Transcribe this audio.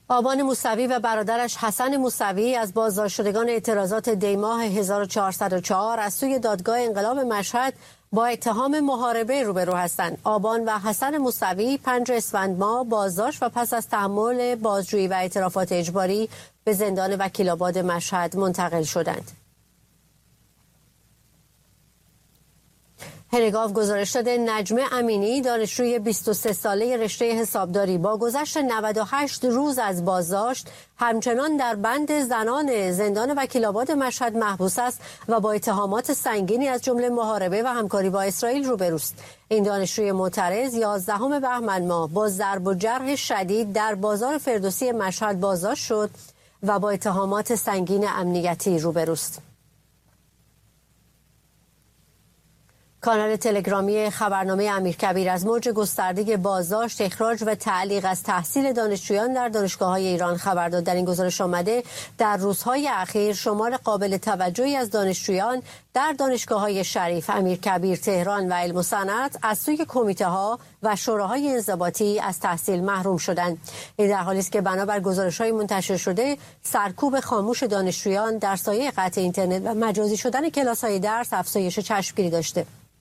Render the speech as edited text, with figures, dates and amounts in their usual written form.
آبان موسوی و برادرش حسن موسوی از بازداشت شدگان اعتراضات دیماه 1404 از سوی دادگاه انقلاب مشهد با اتهام محاربه روبرو هستند. آبان و حسن موسوی 5 اسفند ماه بازداشت و پس از تحمل بازجویی و اعترافات اجباری به زندان وکیل‌آباد مشهد منتقل شدند. هنگاو گزارش داده نجمه امینی دانشجوی 23 ساله رشته حسابداری با گذشت 98 روز از بازداشت همچنان در بند زنان زندان وکیل‌آباد مشهد محبوس است و با اتهامات سنگینی از جمله محاربه و همکاری با اسرائیل روبروست. این دانشجوی معترض 11 بهمن ماه با ضرب و جرح شدید در بازار فردوسی مشهد بازداشت شد و با اتهامات سنگین امنیتی روبروست. کانال تلگرامی خبرنامه امیرکبیر از موج گسترده بازداشت، اخراج و تعلیق از تحصیل دانشجویان در دانشگاه‌های ایران خبر داد. در این گزارش آمده در روزهای اخیر شمار قابل توجهی از دانشجویان در دانشگاه‌های شریف، امیرکبیر، تهران و علم و صنعت از سوی کمیته‌ها و شوراهای انضباطی از تحصیل محروم شدند. این در حالی است که بنابر گزارش‌های منتشر شده سرکوب خاموش دانشجویان در سایه قطع اینترنت و مجازی شدن کلاس‌های درس افزایش چشمگیری داشته.